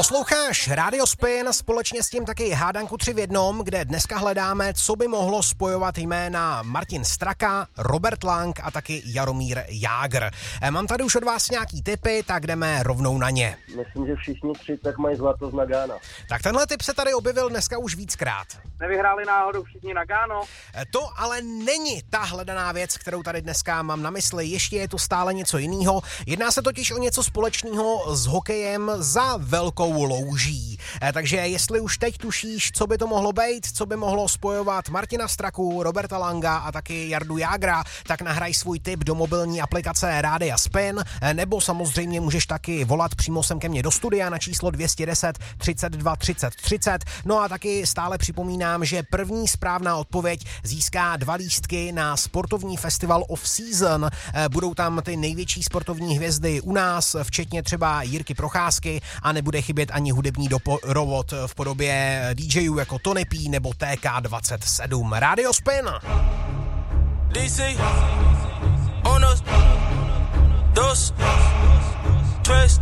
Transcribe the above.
Posloucháš Radio Spin, společně s tím taky hádanku 3 v jednom, kde dneska hledáme, co by mohlo spojovat jména Martin Straka, Robert Lang a taky Jaromír Jágr. Mám tady už od vás nějaký tipy, tak jdeme rovnou na ně. Myslím, že všichni 3 tak mají zlato z Nagana. Tak tenhle tip se tady objevil dneska už víckrát. Nevyhráli náhodou všichni Nagano? To ale není ta hledaná věc, kterou tady dneska mám na mysli, ještě je to stále něco jiného. Jedná se totiž o něco společného s hokejem za velkou louží. Takže jestli už teď tušíš, co by to mohlo být, co by mohlo spojovat Martina Straku, Roberta Langa a taky Jardu Jágra, tak nahraj svůj tip do mobilní aplikace Rádia Spin, nebo samozřejmě můžeš taky volat přímo sem ke mně do studia na číslo 210 32 30 30. No a taky stále připomínám, že první správná odpověď získá 2 lístky na sportovní festival Off Season. Budou tam ty největší sportovní hvězdy u nás, včetně třeba Jirky Procházky, a nebude chybět ani hudební doprovod v podobě DJů jako Tony P nebo TK27. Radio Spin. DC, unos, dos, tres,